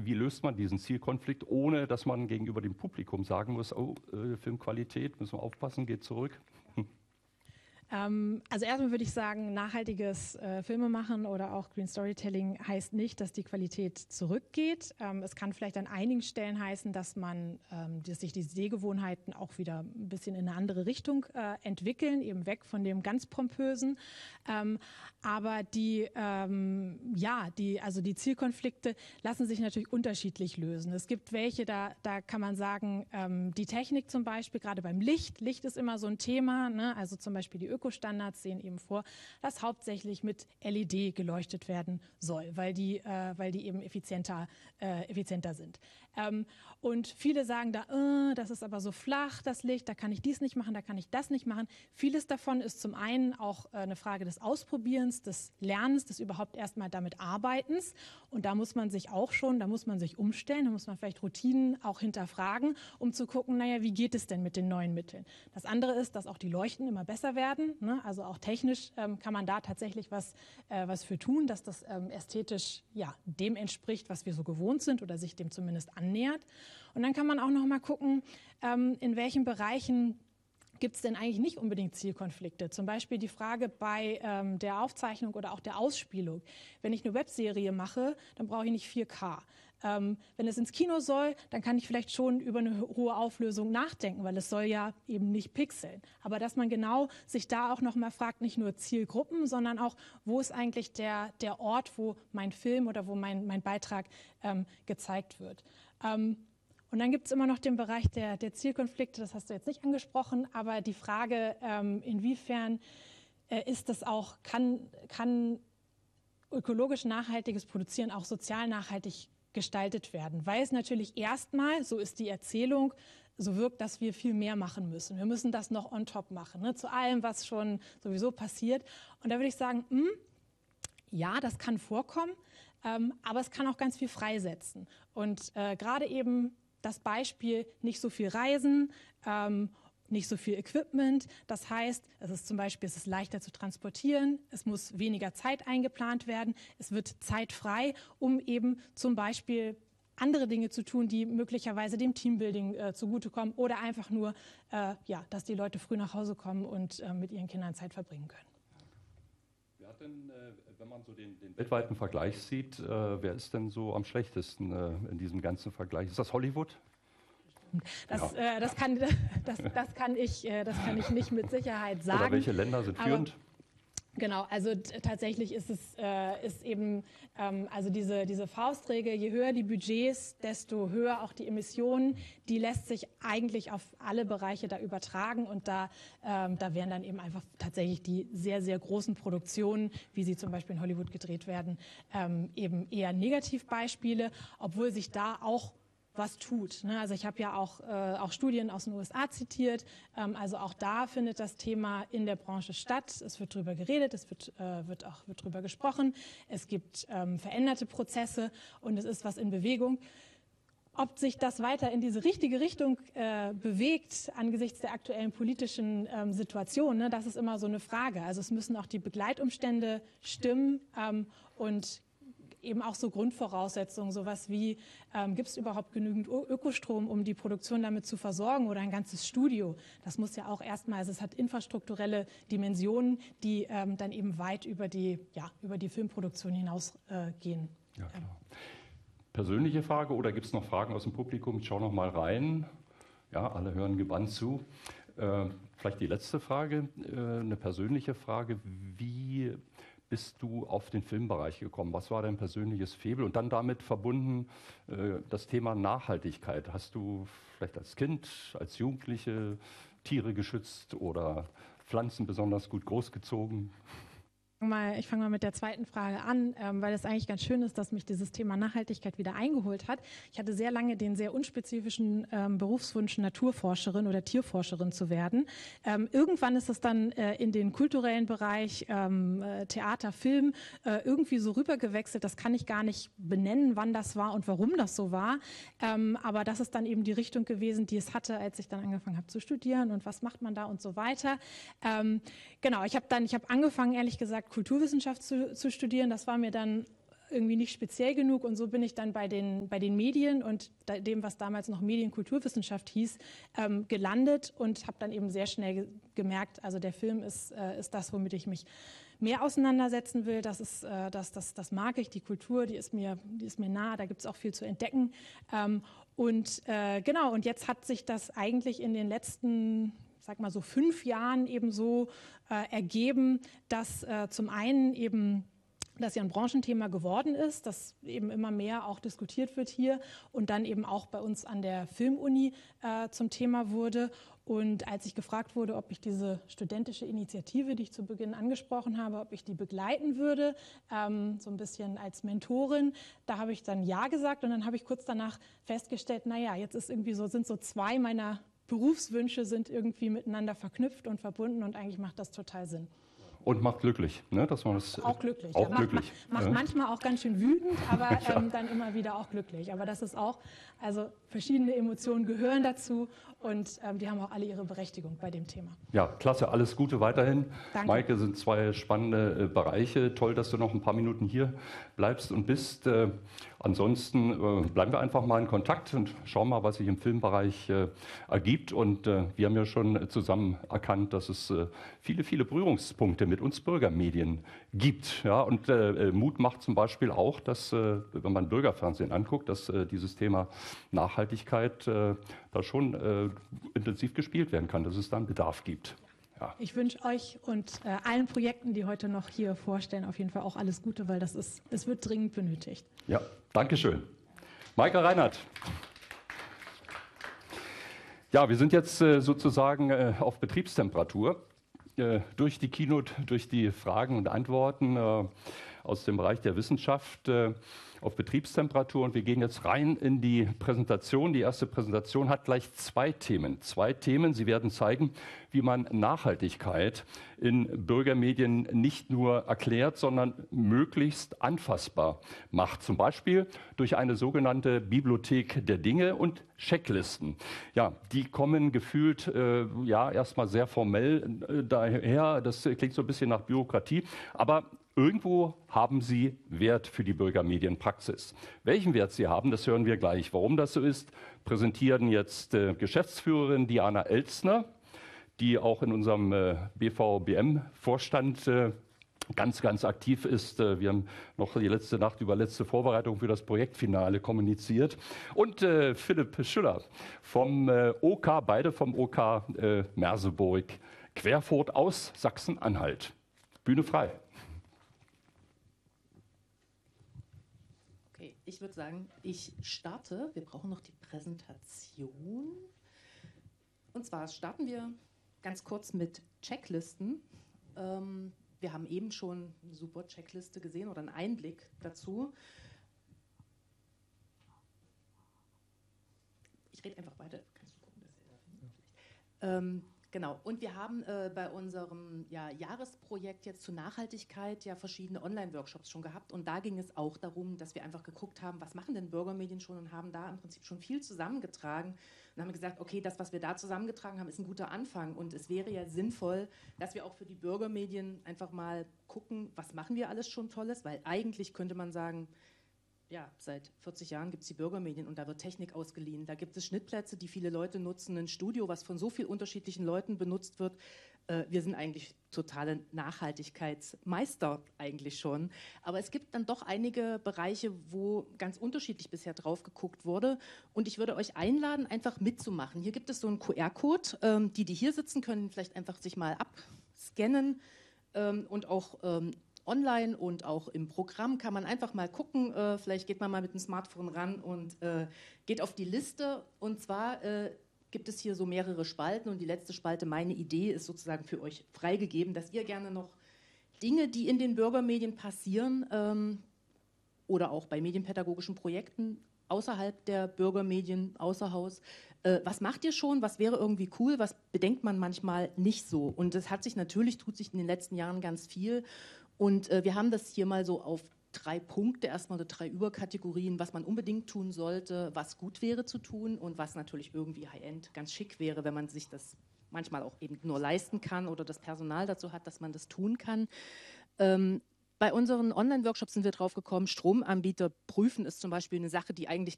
wie löst man diesen Zielkonflikt, ohne dass man gegenüber dem Publikum sagen muss, oh, Filmqualität, müssen wir aufpassen, geht zurück? Also erstmal würde ich sagen, nachhaltiges Filmemachen oder auch Green Storytelling heißt nicht, dass die Qualität zurückgeht. Es kann vielleicht an einigen Stellen heißen, dass sich die Sehgewohnheiten auch wieder ein bisschen in eine andere Richtung entwickeln, eben weg von dem ganz Pompösen. Aber die Zielkonflikte lassen sich natürlich unterschiedlich lösen. Es gibt welche, da kann man sagen, die Technik zum Beispiel, gerade beim Licht. Licht ist immer so ein Thema, ne? Also zum Beispiel die Ökostandards sehen eben vor, dass hauptsächlich mit LED geleuchtet werden soll, weil die eben effizienter sind. Und viele sagen da, das ist aber so flach, das Licht, da kann ich dies nicht machen, da kann ich das nicht machen. Vieles davon ist zum einen auch eine Frage des Ausprobierens, des Lernens, des überhaupt erstmal damit Arbeitens. Und da muss man sich umstellen, da muss man vielleicht Routinen auch hinterfragen, um zu gucken, naja, wie geht es denn mit den neuen Mitteln? Das andere ist, dass auch die Leuchten immer besser werden. Ne? Also auch technisch kann man da tatsächlich was für tun, dass das ästhetisch dem entspricht, was wir so gewohnt sind oder sich dem zumindest annähert. Und dann kann man auch noch mal gucken, in welchen Bereichen gibt es denn eigentlich nicht unbedingt Zielkonflikte? Zum Beispiel die Frage bei der Aufzeichnung oder auch der Ausspielung. Wenn ich eine Webserie mache, dann brauche ich nicht 4K. Wenn es ins Kino soll, dann kann ich vielleicht schon über eine hohe Auflösung nachdenken, weil es soll ja eben nicht pixeln. Aber dass man genau sich da auch noch mal fragt, nicht nur Zielgruppen, sondern auch, wo ist eigentlich der Ort, wo mein Film oder wo mein Beitrag gezeigt wird. Und dann gibt es immer noch den Bereich der Zielkonflikte, das hast du jetzt nicht angesprochen, aber die Frage, inwiefern ist das auch, kann ökologisch nachhaltiges Produzieren auch sozial nachhaltig gestaltet werden, weil es natürlich erstmal, so ist die Erzählung, so wirkt, dass wir viel mehr machen müssen. Wir müssen das noch on top machen, ne, zu allem, was schon sowieso passiert. Und da würde ich sagen, ja, das kann vorkommen, aber es kann auch ganz viel freisetzen. Und gerade eben das Beispiel, nicht so viel Reisen, nicht so viel Equipment. Das heißt, es ist leichter zu transportieren, es muss weniger Zeit eingeplant werden, es wird Zeit frei, um eben zum Beispiel andere Dinge zu tun, die möglicherweise dem Teambuilding zugutekommen oder einfach nur, dass die Leute früh nach Hause kommen und mit ihren Kindern Zeit verbringen können. Wer hat denn, wenn man so den weltweiten Vergleich sieht, wer ist denn so am schlechtesten in diesem ganzen Vergleich? Ist das Hollywood? Das kann ich nicht mit Sicherheit sagen. Oder welche Länder sind führend? Genau, also tatsächlich ist eben diese Faustregel, je höher die Budgets, desto höher auch die Emissionen, die lässt sich eigentlich auf alle Bereiche da übertragen und da wären dann eben einfach tatsächlich die sehr, sehr großen Produktionen, wie sie zum Beispiel in Hollywood gedreht werden, eben eher Negativbeispiele, obwohl sich da auch was tut. Ne? Also ich habe ja auch Studien aus den USA zitiert. Also auch da findet das Thema in der Branche statt. Es wird drüber geredet, es wird drüber gesprochen. Es gibt veränderte Prozesse und es ist was in Bewegung. Ob sich das weiter in diese richtige Richtung bewegt angesichts der aktuellen politischen Situation, ne? Das ist immer so eine Frage. Also es müssen auch die Begleitumstände stimmen und eben auch so Grundvoraussetzungen, sowas wie, gibt es überhaupt genügend Ökostrom, um die Produktion damit zu versorgen oder ein ganzes Studio? Das muss ja auch erstmal, also es hat infrastrukturelle Dimensionen, die dann eben weit über die Filmproduktion hinausgehen. Ja, klar. Persönliche Frage oder gibt es noch Fragen aus dem Publikum? Ich schaue noch mal rein. Ja, alle hören gebannt zu. Vielleicht die letzte Frage, eine persönliche Frage. Wie bist du auf den Filmbereich gekommen? Was war dein persönliches Faible? Und dann damit verbunden das Thema Nachhaltigkeit. Hast du vielleicht als Kind, als Jugendliche Tiere geschützt oder Pflanzen besonders gut großgezogen? Ich fange mal mit der zweiten Frage an, weil es eigentlich ganz schön ist, dass mich dieses Thema Nachhaltigkeit wieder eingeholt hat. Ich hatte sehr lange den sehr unspezifischen Berufswunsch, Naturforscherin oder Tierforscherin zu werden. Irgendwann ist es dann in den kulturellen Bereich, Theater, Film, irgendwie so rübergewechselt. Das kann ich gar nicht benennen, wann das war und warum das so war. Aber das ist dann eben die Richtung gewesen, die es hatte, als ich dann angefangen habe zu studieren und was macht man da und so weiter. Genau, ich habe angefangen, ehrlich gesagt, Kulturwissenschaft zu studieren. Das war mir dann irgendwie nicht speziell genug und so bin ich dann bei den Medien und dem, was damals noch Medienkulturwissenschaft hieß, gelandet und habe dann eben sehr schnell gemerkt, also der Film ist das, womit ich mich mehr auseinandersetzen will. Das mag ich, die Kultur, die ist mir nah, da gibt es auch viel zu entdecken. Und jetzt hat sich das eigentlich in den letzten, sag mal so 5 Jahren eben so ergeben, dass zum einen eben das ja ein Branchenthema geworden ist, das eben immer mehr auch diskutiert wird hier und dann eben auch bei uns an der Filmuni zum Thema wurde. Und als ich gefragt wurde, ob ich diese studentische Initiative, die ich zu Beginn angesprochen habe, ob ich die begleiten würde, so ein bisschen als Mentorin, da habe ich dann ja gesagt und dann habe ich kurz danach festgestellt, naja, jetzt ist irgendwie so, sind so 2 meiner Berufswünsche sind irgendwie miteinander verknüpft und verbunden und eigentlich macht das total Sinn. Und macht glücklich, ne? Dass man das auch glücklich. Auch ja, glücklich. Macht manchmal auch ganz schön wütend, aber dann immer wieder auch glücklich. Aber das ist auch, also verschiedene Emotionen gehören dazu und die haben auch alle ihre Berechtigung bei dem Thema. Ja, klasse, alles Gute weiterhin. Danke. Maike, sind 2 spannende Bereiche. Toll, dass du noch ein paar Minuten hier bleibst und bist. Ansonsten bleiben wir einfach mal in Kontakt und schauen mal, was sich im Filmbereich ergibt. Und wir haben ja schon zusammen erkannt, dass es viele, viele Berührungspunkte mit uns Bürgermedien gibt. Ja, und Mut macht zum Beispiel auch, dass, wenn man Bürgerfernsehen anguckt, dass dieses Thema Nachhaltigkeit da schon intensiv gespielt werden kann, dass es da einen Bedarf gibt. Ja. Ich wünsche euch und allen Projekten, die heute noch hier vorstellen, auf jeden Fall auch alles Gute, weil es wird dringend benötigt. Ja, danke schön. Maike Reinhardt. Ja, wir sind jetzt sozusagen auf Betriebstemperatur. Durch die Keynote, durch die Fragen und Antworten aus dem Bereich der Wissenschaft auf Betriebstemperatur. Und wir gehen jetzt rein in die Präsentation. Die erste Präsentation hat gleich 2 Themen. 2 Themen. Sie werden zeigen, wie man Nachhaltigkeit in Bürgermedien nicht nur erklärt, sondern möglichst anfassbar macht. Zum Beispiel durch eine sogenannte Bibliothek der Dinge und Checklisten. Ja, die kommen gefühlt erstmal sehr formell daher. Das klingt so ein bisschen nach Bürokratie, aber irgendwo haben sie Wert für die Bürgermedienpraxis. Welchen Wert sie haben, das hören wir gleich. Warum das so ist, präsentieren jetzt Geschäftsführerin Diana Elstner, die auch in unserem BVBM-Vorstand ganz, ganz aktiv ist. Wir haben noch die letzte Nacht über letzte Vorbereitung für das Projektfinale kommuniziert. Und Philipp Schüller vom OK, beide vom OK Merseburg, Querfurt aus Sachsen-Anhalt. Bühne frei. Okay, ich würde sagen, ich starte. Wir brauchen noch die Präsentation. Und zwar starten wir ganz kurz mit Checklisten. Wir haben eben schon eine super Checkliste gesehen oder einen Einblick dazu. Ich rede einfach weiter. Kannst du gucken, dass ihr genau. Und wir haben bei unserem Jahresprojekt jetzt zur Nachhaltigkeit ja verschiedene Online-Workshops schon gehabt. Und da ging es auch darum, dass wir einfach geguckt haben, was machen denn Bürgermedien schon und haben da im Prinzip schon viel zusammengetragen. Und haben gesagt, okay, das, was wir da zusammengetragen haben, ist ein guter Anfang. Und es wäre ja sinnvoll, dass wir auch für die Bürgermedien einfach mal gucken, was machen wir alles schon Tolles. Weil eigentlich könnte man sagen, ja, seit 40 Jahren gibt es die Bürgermedien und da wird Technik ausgeliehen. Da gibt es Schnittplätze, die viele Leute nutzen, ein Studio, was von so vielen unterschiedlichen Leuten benutzt wird. Wir sind eigentlich totale Nachhaltigkeitsmeister eigentlich schon. Aber es gibt dann doch einige Bereiche, wo ganz unterschiedlich bisher drauf geguckt wurde. Und ich würde euch einladen, einfach mitzumachen. Hier gibt es so einen QR-Code. Die hier sitzen, können vielleicht einfach sich mal abscannen und auch online und auch im Programm kann man einfach mal gucken, vielleicht geht man mal mit dem Smartphone ran und geht auf die Liste. Und zwar gibt es hier so mehrere Spalten und die letzte Spalte, meine Idee, ist sozusagen für euch freigegeben, dass ihr gerne noch Dinge, die in den Bürgermedien passieren oder auch bei medienpädagogischen Projekten außerhalb der Bürgermedien, außer Haus, was macht ihr schon, was wäre irgendwie cool, was bedenkt man manchmal nicht so. Und es hat sich natürlich, tut sich in den letzten Jahren ganz viel. Und wir haben das hier mal so auf 3 Punkte, erstmal so 3 Überkategorien, was man unbedingt tun sollte, was gut wäre zu tun und was natürlich irgendwie High-End ganz schick wäre, wenn man sich das manchmal auch eben nur leisten kann oder das Personal dazu hat, dass man das tun kann. Bei unseren Online-Workshops sind wir drauf gekommen, Stromanbieter prüfen ist zum Beispiel eine Sache, die eigentlich